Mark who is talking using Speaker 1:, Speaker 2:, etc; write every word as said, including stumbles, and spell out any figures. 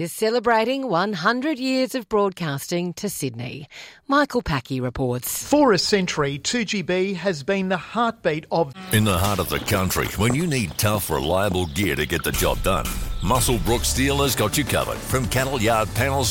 Speaker 1: is celebrating one hundred years of broadcasting to Sydney. Michael Packey reports.
Speaker 2: For a century, two G B has been the heartbeat of...
Speaker 3: In the heart of the country, when you need tough, reliable gear to get the job done, Muswellbrook Steel has got you covered. From cattle yard panels